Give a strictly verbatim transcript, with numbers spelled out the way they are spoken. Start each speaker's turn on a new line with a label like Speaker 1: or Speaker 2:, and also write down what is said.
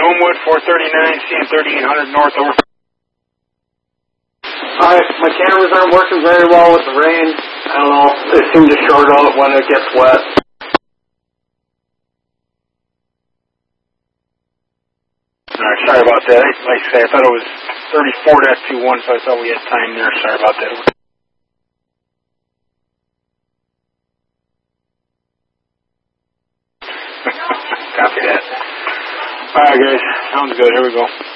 Speaker 1: Homewood, four thirty-nine, seeing thirty-eight hundred north, over.
Speaker 2: Alright, my cameras aren't working very well with the rain. I don't know, they seem to short out when it gets wet.
Speaker 1: Alright, sorry about that. Like I say, I thought it was thirty-four point two one, so I thought we had time there. Sorry about that. Copy that. Alright guys, sounds good. Here we go.